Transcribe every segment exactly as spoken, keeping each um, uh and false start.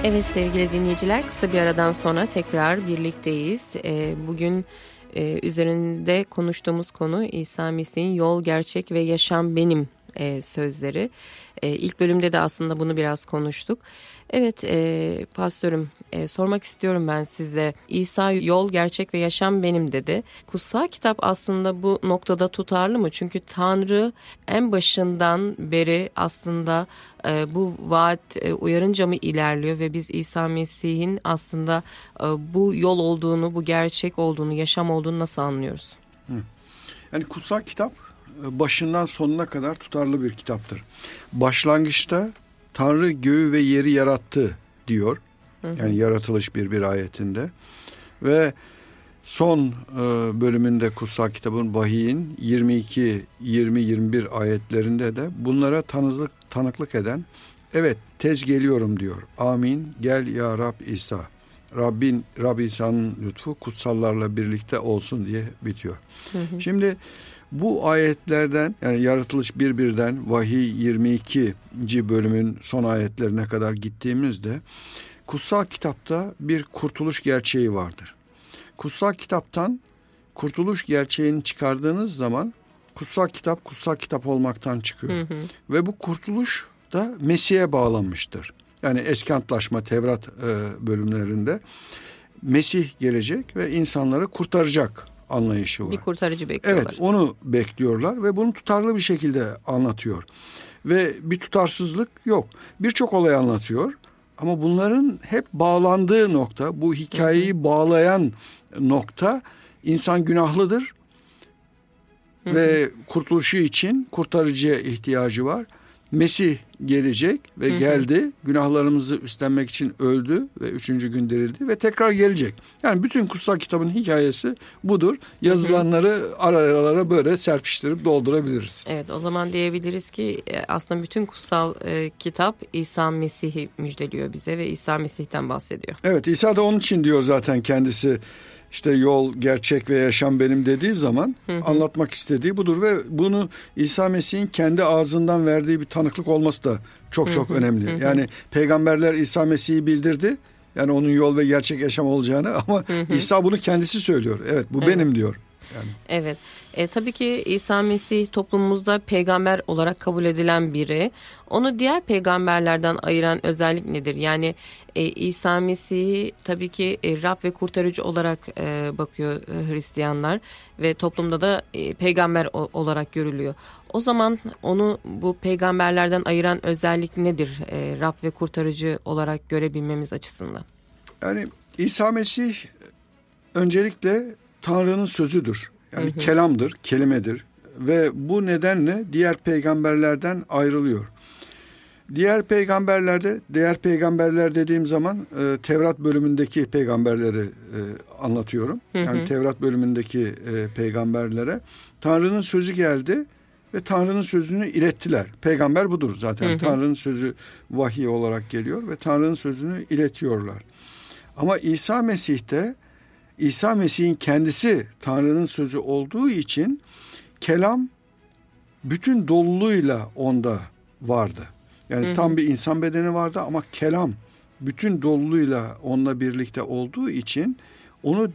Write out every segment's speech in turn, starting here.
Evet sevgili dinleyiciler, kısa bir aradan sonra tekrar birlikteyiz. Bugün üzerinde konuştuğumuz konu İsa Mesih'in yol, gerçek ve yaşam benim sözleri. İlk bölümde de aslında bunu biraz konuştuk. Evet e, pastörüm e, sormak istiyorum ben size. İsa yol, gerçek ve yaşam benim dedi. Kutsal kitap aslında bu noktada tutarlı mı? Çünkü Tanrı en başından beri aslında e, bu vaat e, uyarınca mı ilerliyor ve biz İsa Mesih'in aslında e, bu yol olduğunu, bu gerçek olduğunu, yaşam olduğunu nasıl anlıyoruz? Hı. Yani kutsal kitap başından sonuna kadar tutarlı bir kitaptır. Başlangıçta Tanrı göğü ve yeri yarattı diyor. Hı hı. Yani yaratılış bir bir ayetinde. Ve son e, bölümünde kutsal kitabın, vahiyin yirmi iki, yirmi, yirmi bir ayetlerinde de bunlara tanızlık, tanıklık eden, evet tez geliyorum diyor. Amin, gel ya Rab İsa. Rabbin, Rab İsa'nın lütfu kutsallarla birlikte olsun diye bitiyor. Hı hı. Şimdi bu ayetlerden, yani yaratılış bir birden vahiy yirmi ikinci bölümün son ayetlerine kadar gittiğimizde kutsal kitapta bir kurtuluş gerçeği vardır. Kutsal kitaptan kurtuluş gerçeğini çıkardığınız zaman kutsal kitap kutsal kitap olmaktan çıkıyor. Hı hı. Ve bu kurtuluş da Mesih'e bağlanmıştır. Yani Eski Antlaşma, Tevrat bölümlerinde Mesih gelecek ve insanları kurtaracak anlayışı var. Bir kurtarıcı bekliyorlar. Evet, onu bekliyorlar ve bunu tutarlı bir şekilde anlatıyor. Ve bir tutarsızlık yok. Birçok olay anlatıyor ama bunların hep bağlandığı nokta, bu hikayeyi hı hı. bağlayan nokta, insan günahlıdır hı hı. ve kurtuluşu için kurtarıcıya ihtiyacı var. Mesih gelecek ve hı hı. geldi, günahlarımızı üstlenmek için öldü ve üçüncü gün dirildi ve tekrar gelecek. Yani bütün kutsal kitabın hikayesi budur. Yazılanları hı hı. aralara böyle serpiştirip doldurabiliriz. Evet, o zaman diyebiliriz ki aslında bütün kutsal e, kitap İsa Mesih'i müjdeliyor bize ve İsa Mesih'ten bahsediyor. Evet, İsa da onun için diyor zaten kendisi. İşte yol, gerçek ve yaşam benim dediği zaman hı hı. anlatmak istediği budur ve bunu İsa Mesih'in kendi ağzından verdiği bir tanıklık olması da çok çok hı hı. önemli. Hı hı. Yani peygamberler İsa Mesih'i bildirdi. Yani onun yol ve gerçek yaşam olacağını ama hı hı. İsa bunu kendisi söylüyor. Evet, bu evet. benim diyor. Yani. Evet. E, tabii ki İsa Mesih toplumumuzda peygamber olarak kabul edilen biri. Onu diğer peygamberlerden ayıran özellik nedir? Yani e, İsa Mesih'i tabii ki e, Rab ve kurtarıcı olarak e, bakıyor e, Hristiyanlar ve toplumda da e, peygamber o, olarak görülüyor. O zaman onu bu peygamberlerden ayıran özellik nedir? E, Rab ve kurtarıcı olarak görebilmemiz açısından. Yani İsa Mesih öncelikle Tanrı'nın sözüdür. Yani hı hı. kelamdır, kelimedir ve bu nedenle diğer peygamberlerden ayrılıyor. Diğer peygamberlerde, diğer peygamberler dediğim zaman e, Tevrat bölümündeki peygamberleri e, anlatıyorum. Hı hı. Yani Tevrat bölümündeki e, peygamberlere Tanrı'nın sözü geldi ve Tanrı'nın sözünü ilettiler. Peygamber budur zaten. Hı hı. Tanrı'nın sözü vahiy olarak geliyor ve Tanrı'nın sözünü iletiyorlar. Ama İsa Mesih'te İsa Mesih'in kendisi Tanrı'nın sözü olduğu için kelam bütün doluluğuyla onda vardı. Yani hı hı. tam bir insan bedeni vardı ama kelam bütün doluluğuyla onunla birlikte olduğu için onu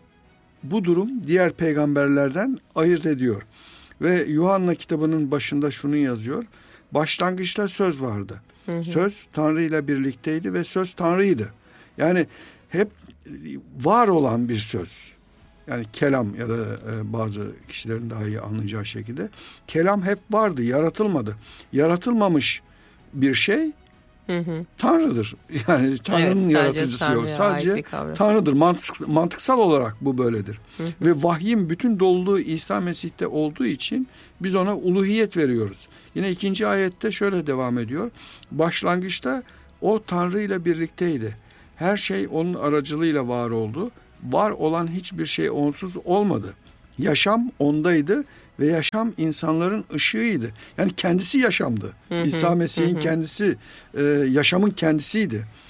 bu durum diğer peygamberlerden ayırt ediyor. Ve Yuhanna kitabının başında şunu yazıyor. Başlangıçta söz vardı. Hı hı. Söz Tanrı ile birlikteydi ve söz Tanrı'ydı. Yani hep var olan bir söz. Yani kelam ya da bazı kişilerin daha iyi anlayacağı şekilde kelam hep vardı, yaratılmadı. Yaratılmamış bir şey hı hı. Tanrı'dır. Yani Tanrı'nın evet, yaratıcısı yok. Sadece Tanrı'dır. Mantık, mantıksal olarak bu böyledir. Hı hı. Ve vahyin bütün doluluğu İsa Mesih'te olduğu için biz ona uluhiyet veriyoruz. Yine ikinci ayette şöyle devam ediyor. Başlangıçta o Tanrı ile birlikteydi. Her şey onun aracılığıyla var oldu. Var olan hiçbir şey onsuz olmadı. Yaşam ondaydı ve yaşam insanların ışığıydı. Yani kendisi yaşamdı. Hı hı, İsa Mesih'in hı. kendisi e, yaşamın kendisiydi.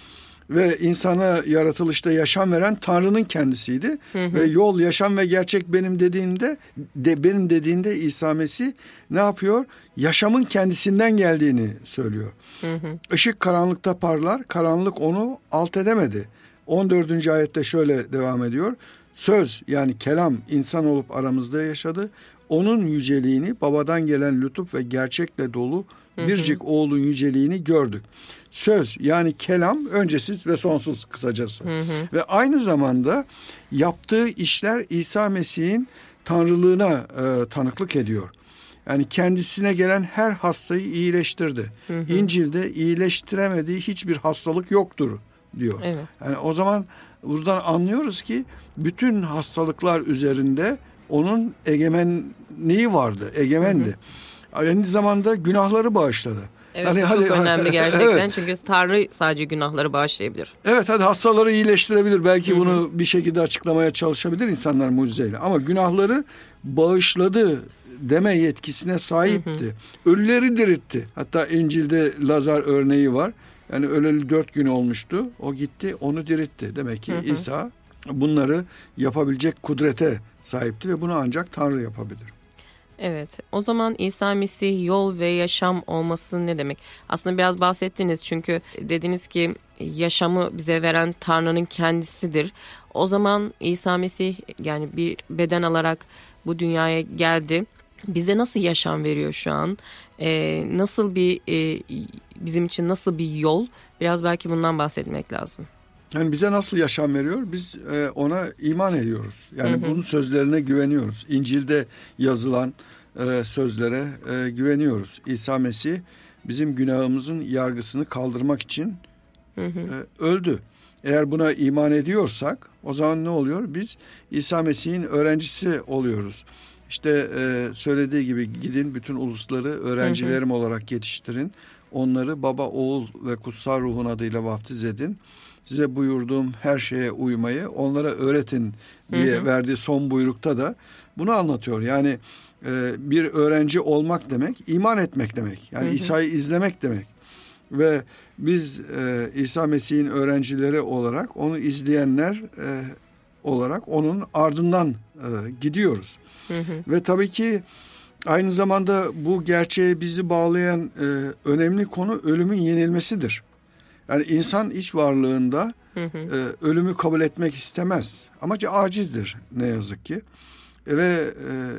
ve insana yaratılışta yaşam veren Tanrı'nın kendisiydi. Hı hı. Ve yol, yaşam ve gerçek benim dediğinde de benim dediğinde İsa Mesih ne yapıyor? Yaşamın kendisinden geldiğini söylüyor. Hı hı. Işık karanlıkta parlar, karanlık onu alt edemedi. on dördüncü ayette şöyle devam ediyor. Söz, yani kelam, insan olup aramızda yaşadı. Onun yüceliğini, babadan gelen lütuf ve gerçekle dolu biricik hı hı. oğlun yüceliğini gördük. Söz, yani kelam, öncesiz ve sonsuz kısacası. Hı hı. Ve aynı zamanda yaptığı işler İsa Mesih'in tanrılığına e, tanıklık ediyor. Yani kendisine gelen her hastayı iyileştirdi. Hı hı. İncil'de iyileştiremediği hiçbir hastalık yoktur diyor. Evet. Yani o zaman buradan anlıyoruz ki bütün hastalıklar üzerinde onun egemenliği vardı, egemendi. Hı hı. Aynı zamanda günahları bağışladı. Evet, yani çok hadi, önemli gerçekten evet. Çünkü Tanrı sadece günahları bağışlayabilir. Evet, hadi hastaları iyileştirebilir. Belki hı hı. bunu bir şekilde açıklamaya çalışabilir insanlar mucizeyle. Ama günahları bağışladı deme yetkisine sahipti. Hı hı. Ölüleri diritti. Hatta İncil'de Lazar örneği var. Yani öleli dört gün olmuştu. O gitti, onu diritti. Demek ki hı hı. İsa bunları yapabilecek kudrete sahipti ve bunu ancak Tanrı yapabilir. Evet, o zaman İsa Mesih yol ve yaşam olması ne demek? Aslında biraz bahsettiniz çünkü dediniz ki yaşamı bize veren Tanrı'nın kendisidir. O zaman İsa Mesih yani bir beden alarak bu dünyaya geldi. Bize nasıl yaşam veriyor şu an? Ee, nasıl bir e, bizim için nasıl bir yol? Biraz belki bundan bahsetmek lazım. Yani bize nasıl yaşam veriyor? Biz e, ona iman ediyoruz. Yani hı hı. bunun sözlerine güveniyoruz. İncil'de yazılan e, sözlere e, güveniyoruz. İsa Mesih bizim günahımızın yargısını kaldırmak için hı hı. E, öldü. Eğer buna iman ediyorsak o zaman ne oluyor? Biz İsa Mesih'in öğrencisi oluyoruz. İşte e, söylediği gibi gidin bütün ulusları öğrencilerim hı hı. olarak yetiştirin. Onları Baba, Oğul ve Kutsal Ruhun adıyla vaftiz edin. Size buyurduğum her şeye uymayı onlara öğretin diye hı hı. verdiği son buyrukta da bunu anlatıyor. Yani e, bir öğrenci olmak demek, iman etmek demek. Yani İsa'yı izlemek demek. Ve biz e, İsa Mesih'in öğrencileri olarak onu izleyenler e, olarak onun ardından e, gidiyoruz. Hı hı. Ve tabii ki aynı zamanda bu gerçeğe bizi bağlayan e, önemli konu ölümün yenilmesidir. Yani insan iç varlığında hı hı. E, ölümü kabul etmek istemez. Ama acizdir ne yazık ki. E, ve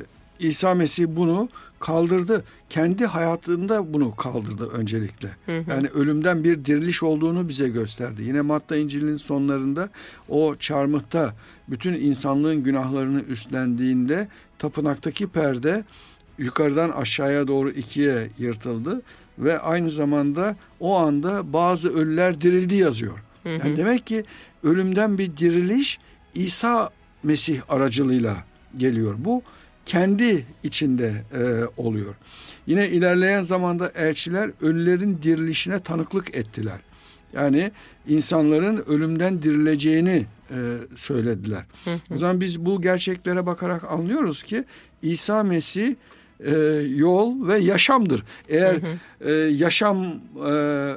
e, İsa Mesih bunu kaldırdı. Kendi hayatında bunu kaldırdı öncelikle. Hı hı. Yani ölümden bir diriliş olduğunu bize gösterdi. Yine Matta İncil'in sonlarında o çarmıhta bütün insanlığın günahlarını üstlendiğinde tapınaktaki perde yukarıdan aşağıya doğru ikiye yırtıldı. Ve aynı zamanda o anda bazı ölüler dirildi yazıyor. Hı hı. Yani demek ki ölümden bir diriliş İsa Mesih aracılığıyla geliyor. Bu kendi içinde e, oluyor. Yine ilerleyen zamanda elçiler ölülerin dirilişine tanıklık ettiler. Yani insanların ölümden dirileceğini e, söylediler. Hı hı. O zaman biz bu gerçeklere bakarak anlıyoruz ki İsa Mesih e, yol ve yaşamdır. Eğer hı hı. E, yaşam e,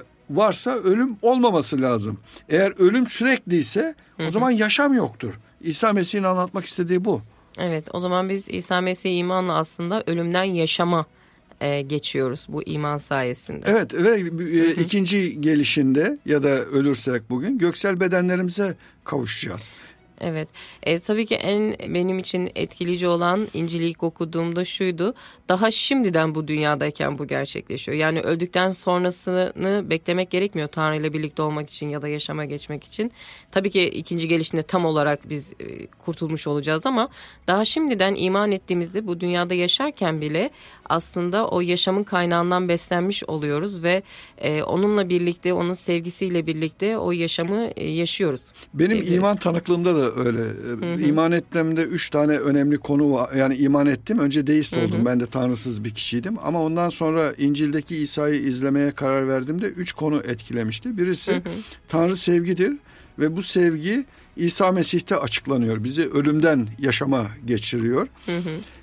varsa ölüm olmaması lazım. Eğer ölüm sürekliyse hı hı. o zaman yaşam yoktur. İsa Mesih'in anlatmak istediği bu. Evet, o zaman biz İsa Mesih imanla aslında ölümden yaşama e, geçiyoruz bu iman sayesinde. Evet ve e, ikinci gelişinde ya da ölürsek bugün göksel bedenlerimize kavuşacağız. Evet, e, tabii ki en benim için etkileyici olan İncil'i ilk okuduğumda şuydu. Daha şimdiden bu dünyadayken bu gerçekleşiyor. Yani öldükten sonrasını beklemek gerekmiyor Tanrı ile birlikte olmak için ya da yaşama geçmek için. Tabii ki ikinci gelişinde tam olarak biz e, kurtulmuş olacağız ama daha şimdiden iman ettiğimizde bu dünyada yaşarken bile aslında o yaşamın kaynağından beslenmiş oluyoruz ve e, onunla birlikte, onun sevgisiyle birlikte o yaşamı e, yaşıyoruz. Benim diyebiliriz. İman tanıklığımda da öyle. Hı hı. İman etmemde üç tane önemli konu var. Yani iman ettim. Önce deist hı hı. oldum. Ben de tanrısız bir kişiydim. Ama ondan sonra İncil'deki İsa'yı izlemeye karar verdiğimde üç konu etkilemişti. Birisi hı hı. Tanrı sevgidir ve bu sevgi İsa Mesih'te açıklanıyor. Bizi ölümden yaşama geçiriyor. Hı hı.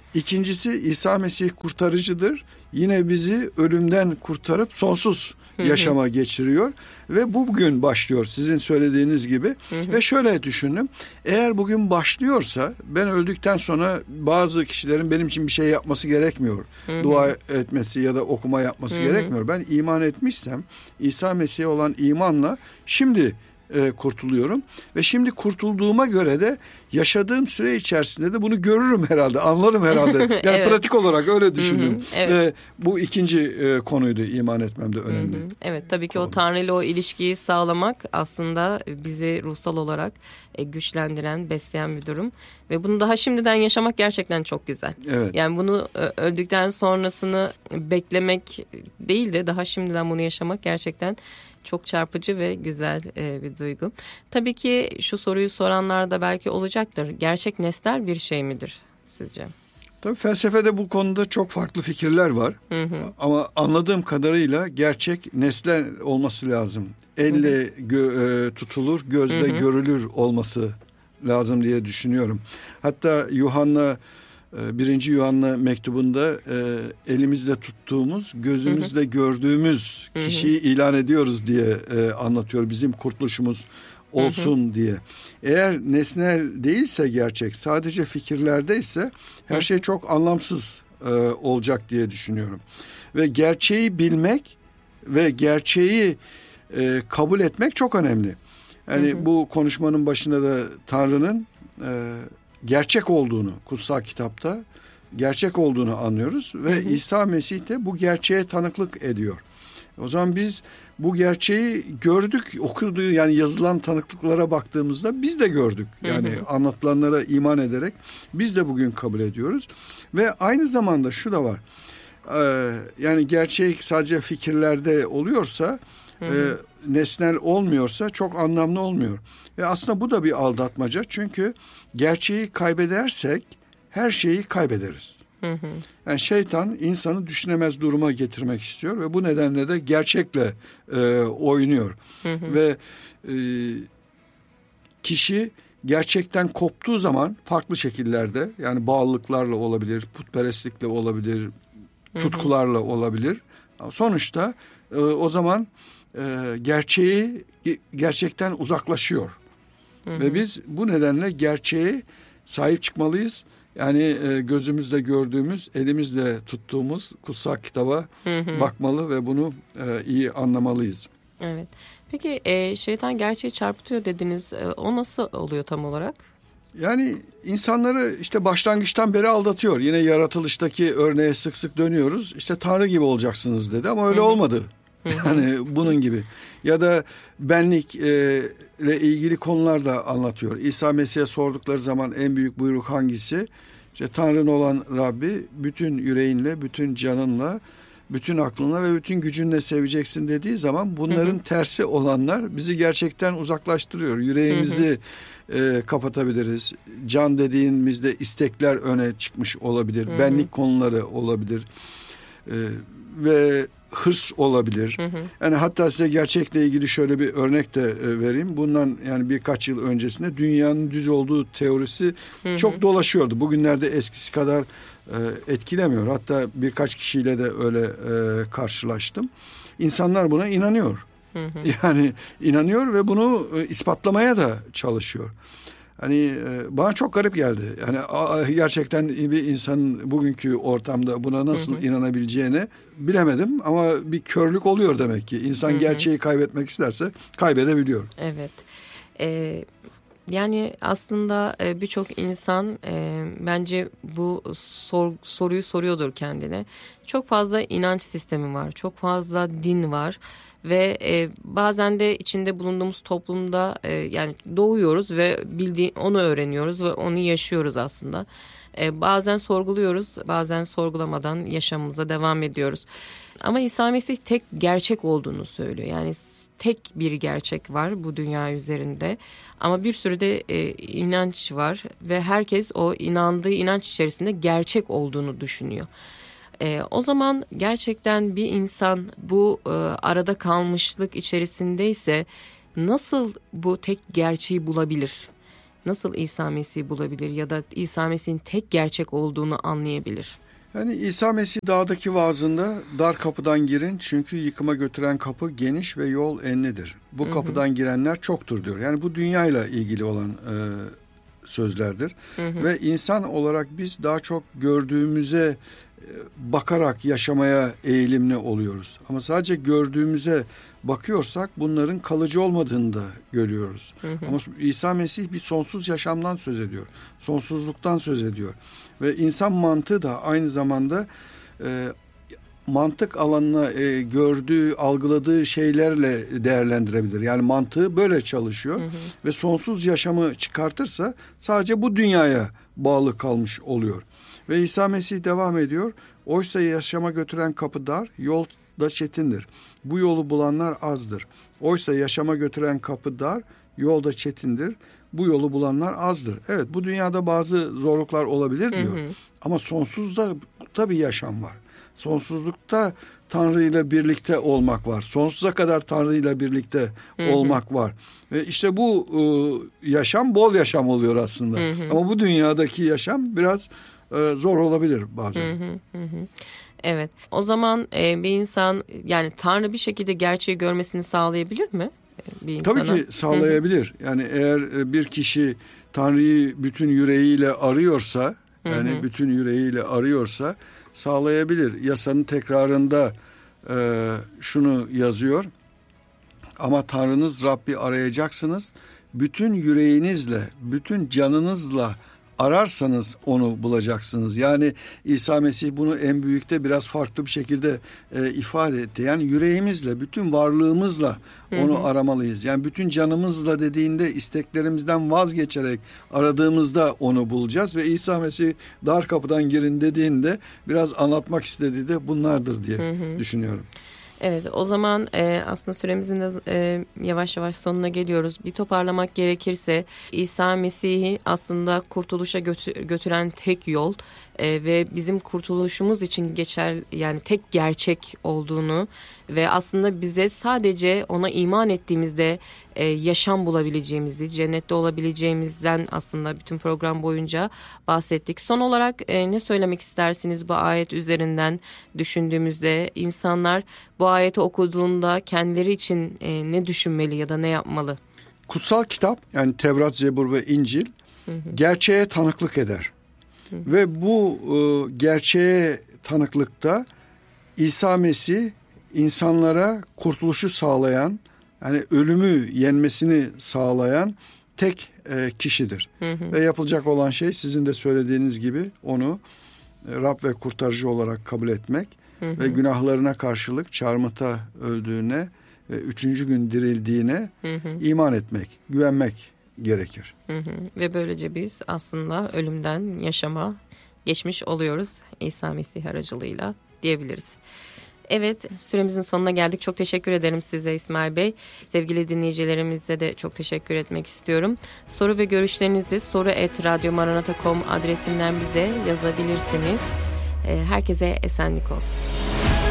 İkincisi, İsa Mesih kurtarıcıdır. Yine bizi ölümden kurtarıp sonsuz yaşama geçiriyor ve bu bugün başlıyor sizin söylediğiniz gibi. Hı hı. Ve şöyle düşündüm, eğer bugün başlıyorsa ben öldükten sonra bazı kişilerin benim için bir şey yapması gerekmiyor. Hı hı. Dua etmesi ya da okuma yapması hı hı. gerekmiyor. Ben iman etmişsem İsa Mesih'e olan imanla şimdi E, kurtuluyorum ve şimdi kurtulduğuma göre de yaşadığım süre içerisinde de bunu görürüm herhalde, anlarım herhalde. Yani evet. Pratik olarak öyle düşündüm. Hı hı, evet. Ve bu ikinci e, konuydu, iman etmemde önemli. Hı hı. Evet, tabii ki konu. O Tanrı ile o ilişkiyi sağlamak aslında bizi ruhsal olarak e, güçlendiren, besleyen bir durum ve bunu daha şimdiden yaşamak gerçekten çok güzel. Evet. Yani bunu e, öldükten sonrasını beklemek değil de daha şimdiden bunu yaşamak gerçekten çok çarpıcı ve güzel e, bir duygu. Tabii ki şu soruyu soranlar da belki olacaktır. Gerçek nesnel bir şey midir sizce? Tabii felsefede bu konuda çok farklı fikirler var. Hı hı. Ama anladığım kadarıyla gerçek nesnel olması lazım. Elle gö- e, tutulur, gözle hı hı. görülür olması lazım diye düşünüyorum. Hatta Yuhanna Birinci Yuhanna mektubunda e, elimizle tuttuğumuz, gözümüzle hı hı. gördüğümüz kişiyi hı hı. ilan ediyoruz diye e, anlatıyor. Bizim kurtuluşumuz olsun hı hı. diye. Eğer nesnel değilse gerçek, sadece fikirlerdeyse her şey çok anlamsız e, olacak diye düşünüyorum. Ve gerçeği bilmek ve gerçeği e, kabul etmek çok önemli. Yani hı hı. bu konuşmanın başında da Tanrı'nın e, gerçek olduğunu, kutsal kitapta gerçek olduğunu anlıyoruz ve hı hı. İsa Mesih de bu gerçeğe tanıklık ediyor. O zaman biz bu gerçeği gördük, okuduğu yani yazılan tanıklıklara baktığımızda biz de gördük. Yani hı hı. anlatılanlara iman ederek biz de bugün kabul ediyoruz. Ve aynı zamanda şu da var. Ee, yani gerçek sadece fikirlerde oluyorsa, hı hı. E, nesnel olmuyorsa çok anlamlı olmuyor. Ve aslında bu da bir aldatmaca. Çünkü gerçeği kaybedersek her şeyi kaybederiz. Hı hı. Yani şeytan insanı düşünemez duruma getirmek istiyor ve bu nedenle de gerçekle e, oynuyor. Hı hı. Ve e, kişi gerçekten koptuğu zaman farklı şekillerde, yani bağlılıklarla olabilir, putperestlikle olabilir, hı hı. tutkularla olabilir. Sonuçta e, o zaman e, gerçeği gerçekten uzaklaşıyor. Hı hı. Ve biz bu nedenle gerçeğe sahip çıkmalıyız. Yani e, gözümüzle gördüğümüz, elimizle tuttuğumuz kutsal kitaba hı hı. bakmalı ve bunu e, iyi anlamalıyız. Evet. Peki e, şeytan gerçeği çarpıtıyor dediniz. E, o nasıl oluyor tam olarak? Yani insanları işte başlangıçtan beri aldatıyor. Yine yaratılıştaki örneğe sık sık dönüyoruz. İşte Tanrı gibi olacaksınız dedi ama öyle hı hı. olmadı. Yani bunun gibi. Ya da benlik e, ile ilgili konular da anlatıyor. İsa Mesih'e sordukları zaman en büyük buyruk hangisi? İşte Tanrı'nın olan Rabbi bütün yüreğinle, bütün canınla, bütün aklınla ve bütün gücünle seveceksin dediği zaman bunların hı hı. tersi olanlar bizi gerçekten uzaklaştırıyor. Yüreğimizi hı hı. E, kapatabiliriz. Can dediğimizde istekler öne çıkmış olabilir. Hı hı. Benlik konuları olabilir. E, ve hırs olabilir. Hı hı. Yani hatta size gerçekle ilgili şöyle bir örnek de e, vereyim. Bundan yani birkaç yıl öncesinde dünyanın düz olduğu teorisi hı hı. çok dolaşıyordu. Bugünlerde eskisi kadar e, etkilemiyor. Hatta birkaç kişiyle de öyle e, karşılaştım. İnsanlar buna inanıyor. Hı hı. Yani inanıyor ve bunu e, ispatlamaya da çalışıyor. Hani bana çok garip geldi. Yani gerçekten bir insanın bugünkü ortamda buna nasıl hı hı. inanabileceğini bilemedim. Ama bir körlük oluyor demek ki. İnsan hı hı. gerçeği kaybetmek isterse kaybedebiliyor. Evet. Ee, yani aslında birçok insan e, bence bu sor, soruyu soruyordur kendine. Çok fazla inanç sistemi var. Çok fazla din var. Ve e, bazen de içinde bulunduğumuz toplumda e, yani doğuyoruz ve bildiği onu öğreniyoruz ve onu yaşıyoruz aslında. E, bazen sorguluyoruz, bazen sorgulamadan yaşamımıza devam ediyoruz. Ama İsa Mesih tek gerçek olduğunu söylüyor. Yani tek bir gerçek var bu dünya üzerinde. Ama bir sürü de e, inanç var ve herkes o inandığı inanç içerisinde gerçek olduğunu düşünüyor. E, o zaman gerçekten bir insan bu e, arada kalmışlık içerisindeyse nasıl bu tek gerçeği bulabilir? nasıl İsa Mesih'i bulabilir ya da İsa Mesih'in tek gerçek olduğunu anlayabilir? Yani İsa Mesih dağdaki vaazında dar kapıdan girin çünkü yıkıma götüren kapı geniş ve yol enlidir. Bu hı hı. kapıdan girenler çoktur diyor. Yani bu dünyayla ilgili olan e, sözlerdir. Hı hı. Ve insan olarak biz daha çok gördüğümüze bakarak yaşamaya eğilimli oluyoruz. Ama sadece gördüğümüze bakıyorsak bunların kalıcı olmadığını da görüyoruz. Hı hı. Ama İsa Mesih bir sonsuz yaşamdan söz ediyor. Sonsuzluktan söz ediyor. Ve insan mantığı da aynı zamanda e, mantık alanına e, gördüğü, algıladığı şeylerle değerlendirebilir. Yani mantığı böyle çalışıyor. Hı hı. Ve sonsuz yaşamı çıkartırsa sadece bu dünyaya bağlı kalmış oluyor. Ve İsa Mesih devam ediyor. Oysa yaşama götüren kapı dar, yol da çetindir. Bu yolu bulanlar azdır. Oysa yaşama götüren kapı dar, yol da çetindir. Bu yolu bulanlar azdır. Evet, bu dünyada bazı zorluklar olabilir diyor. Hı hı. Ama sonsuzda tabii yaşam var. Sonsuzlukta Tanrı ile birlikte olmak var. Sonsuza kadar Tanrı ile birlikte hı hı. olmak var. Ve işte bu e, yaşam bol yaşam oluyor aslında. Hı hı. Ama bu dünyadaki yaşam biraz e, zor olabilir bazen. Hı hı hı. Evet. O zaman e, bir insan yani Tanrı bir şekilde gerçeği görmesini sağlayabilir mi? Bir insana? Tabii ki sağlayabilir. Hı hı. Yani eğer bir kişi Tanrı'yı bütün yüreğiyle arıyorsa, yani hı hı. bütün yüreğiyle arıyorsa sağlayabilir. Yasanın tekrarında e, şunu yazıyor. Ama Tanrınız Rabbi arayacaksınız. Bütün yüreğinizle, bütün canınızla ararsanız onu bulacaksınız. Yani İsa Mesih bunu en büyükte biraz farklı bir şekilde e, ifade etti. Yani yüreğimizle, bütün varlığımızla onu hı hı. aramalıyız. Yani bütün canımızla dediğinde isteklerimizden vazgeçerek aradığımızda onu bulacağız. Ve İsa Mesih dar kapıdan girin dediğinde biraz anlatmak istediği de bunlardır diye hı hı. düşünüyorum. Evet, o zaman e, aslında süremizin de e, yavaş yavaş sonuna geliyoruz. Bir toparlamak gerekirse İsa Mesih'i aslında kurtuluşa götür, götüren tek yol e, ve bizim kurtuluşumuz için geçer yani tek gerçek olduğunu ve aslında bize sadece ona iman ettiğimizde e, yaşam bulabileceğimizi, cennette olabileceğimizden aslında bütün program boyunca bahsettik. Son olarak e, ne söylemek istersiniz bu ayet üzerinden düşündüğümüzde insanlar bu ayeti okuduğunda kendileri için e, ne düşünmeli ya da ne yapmalı? Kutsal kitap yani Tevrat, Zebur ve İncil hı hı. gerçeğe tanıklık eder. Hı hı. Ve bu e, gerçeğe tanıklıkta İsa Mesih insanlara kurtuluşu sağlayan, yani ölümü yenmesini sağlayan tek e, kişidir. Hı hı. Ve yapılacak olan şey sizin de söylediğiniz gibi onu e, Rab ve kurtarıcı olarak kabul etmek hı hı. ve günahlarına karşılık çarmıhta öldüğüne ve üçüncü gün dirildiğine hı hı. iman etmek, güvenmek gerekir. Hı hı. Ve böylece biz aslında ölümden yaşama geçmiş oluyoruz İsa Mesih aracılığıyla diyebiliriz. Evet, süremizin sonuna geldik. Çok teşekkür ederim size İsmail Bey. Sevgili dinleyicilerimize de çok teşekkür etmek istiyorum. Soru ve görüşlerinizi soru et radyomaranata nokta com adresinden bize yazabilirsiniz. Herkese esenlik olsun.